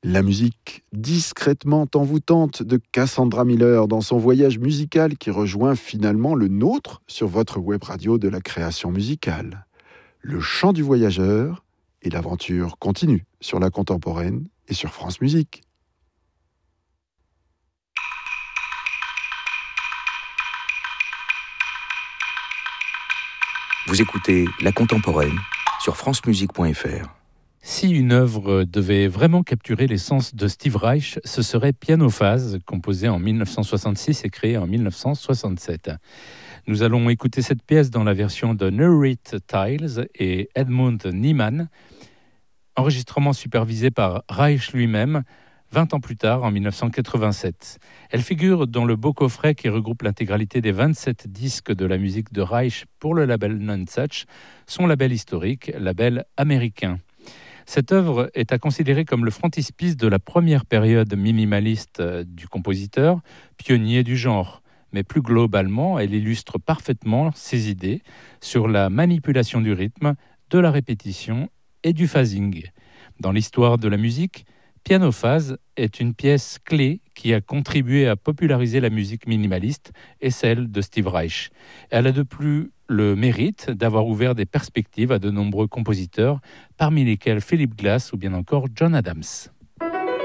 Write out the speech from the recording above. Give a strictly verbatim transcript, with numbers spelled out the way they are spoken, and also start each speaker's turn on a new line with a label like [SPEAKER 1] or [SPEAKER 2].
[SPEAKER 1] La musique discrètement envoûtante de Cassandra Miller dans son voyage musical qui rejoint finalement le nôtre sur votre web radio de la création musicale. Le chant du voyageur et l'aventure continue sur la contemporaine et sur France Musique.
[SPEAKER 2] Vous écoutez La Contemporaine sur francemusique point f r.
[SPEAKER 3] Si une œuvre devait vraiment capturer l'essence de Steve Reich, ce serait Pianophase, composé en mille neuf cent soixante-six et créé en mille neuf cent soixante-sept. Nous allons écouter cette pièce dans la version de Nurit Tiles et Edmund Niemann, enregistrement supervisé par Reich lui-même, vingt ans plus tard, en mille neuf cent quatre-vingt-sept. Elle figure dans le beau coffret qui regroupe l'intégralité des vingt-sept disques de la musique de Reich pour le label Nonesuch, son label historique, label américain. Cette œuvre est à considérer comme le frontispice de la première période minimaliste du compositeur, pionnier du genre. Mais plus globalement, elle illustre parfaitement ses idées sur la manipulation du rythme, de la répétition et du phasing. Dans l'histoire de la musique, Pianophase est une pièce clé qui a contribué à populariser la musique minimaliste et celle de Steve Reich. Elle a de plus le mérite d'avoir ouvert des perspectives à de nombreux compositeurs, parmi lesquels Philip Glass ou bien encore John Adams.